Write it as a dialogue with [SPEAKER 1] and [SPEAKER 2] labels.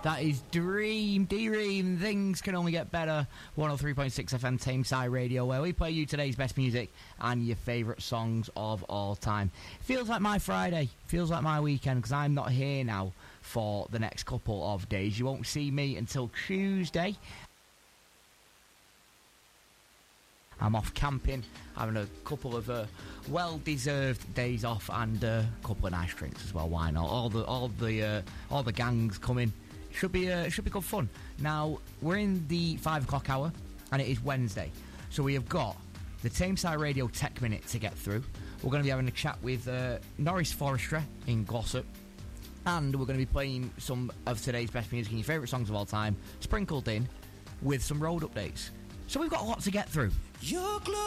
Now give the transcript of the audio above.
[SPEAKER 1] That is Dream. Things can only get better. 103.6 FM Tameside Radio, where we play you today's best music and your favourite songs of all time. Feels like my Friday. Feels like my weekend, because I'm not here now for the next couple of days. You won't see me until Tuesday. I'm off camping, having a couple of well-deserved days off, and a couple of nice drinks as well. Why not? All the gangs coming. Should be good fun. Now we're in the 5 o'clock hour, and it is Wednesday, so we have got the Tameside Radio Tech Minute to get through. We're going to be having a chat with Norris Forestry in Glossop, and we're going to be playing some of today's best music and your favourite songs of all time, sprinkled in with some road updates. So we've got a lot to get through.
[SPEAKER 2] You're close.